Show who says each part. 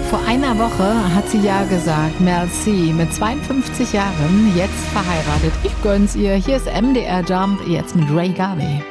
Speaker 1: Vor einer Woche hat sie ja gesagt, merci, mit 52 Jahren, jetzt verheiratet. Ich gönn's ihr. Hier ist MDR Jump, jetzt mit Ray Garvey.